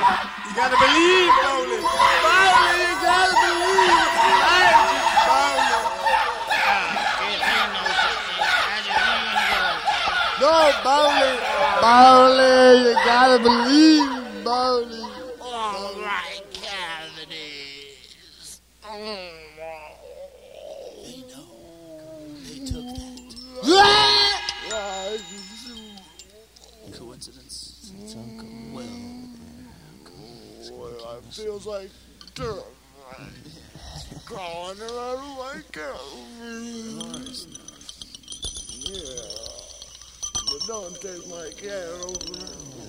You gotta believe, Bowley. Bowley, you gotta believe. Magic, Bowley. No, Bowley. Bowley, you gotta believe, Bowley. All right, cavities. They know. They took that. Coincidence? It's uncle. Well, I feels like crawling around like yeah. But don't take my cat over.